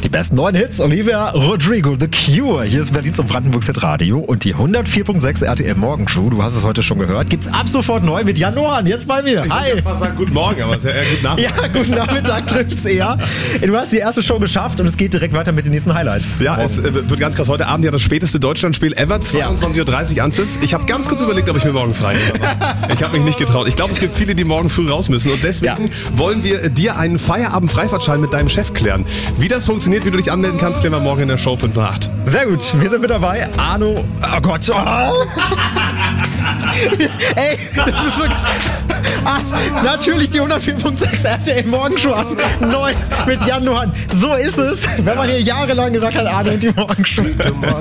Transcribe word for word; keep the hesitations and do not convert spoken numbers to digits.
Die besten neuen Hits, Olivia Rodrigo, The Cure. Hier ist Berlin zum Brandenburgs Hit Radio und die hundertvier Komma sechs R T L Morgencrew, du hast es heute schon gehört, gibt's ab sofort neu mit Jan Nohan, jetzt bei mir. Ich Hi. würde fast sagen, guten Morgen, aber es ist ja eher guten Nachmittag. Ja, guten Nachmittag trifft's eher. Du hast die erste Show geschafft und es geht direkt weiter mit den nächsten Highlights. Ja, es äh, wird ganz krass. Heute Abend ja das späteste Deutschlandspiel ever, zweiundzwanzig Uhr dreißig Anpfiff. Ich habe ganz kurz überlegt, ob ich mir morgen frei nehme. Ich habe mich nicht getraut. Ich glaube, es gibt viele, die morgen früh raus müssen und deswegen ja. wollen wir dir einen Feierabend-Freifahrtschein mit deinem Chef klären. Wie das funktioniert, wie du dich anmelden kannst, klären wir morgen in der Show fünf nach acht. Sehr gut, wir sind mit dabei. Arno, oh Gott. Oh. Ey, das ist so... Ah, natürlich die hundertvier Komma sechs R T L Morgenshow neu mit Jan Nohan. So ist es, wenn man hier jahrelang gesagt hat, Arno und die Morgenshow.